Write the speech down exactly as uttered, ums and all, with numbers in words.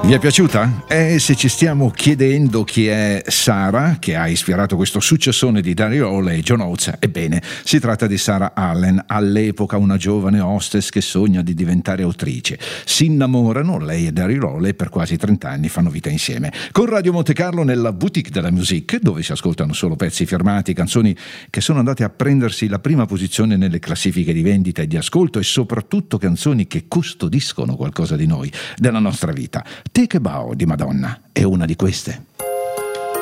Vi è piaciuta? E se ci stiamo chiedendo chi è Sarah, che ha ispirato questo successone di Daryl Hall e John Oates, ebbene, si tratta di Sarah Allen, all'epoca una giovane hostess che sogna di diventare autrice. Si innamorano, lei e Daryl Hall, e per quasi trenta anni fanno vita insieme. Con Radio Monte Carlo nella boutique della musique, dove si ascoltano solo pezzi firmati, canzoni che sono andate a prendersi la prima posizione nelle classifiche di vendita e di ascolto, e soprattutto canzoni che custodiscono qualcosa di noi, della nostra vita. Take a Bow di Madonna è una di queste.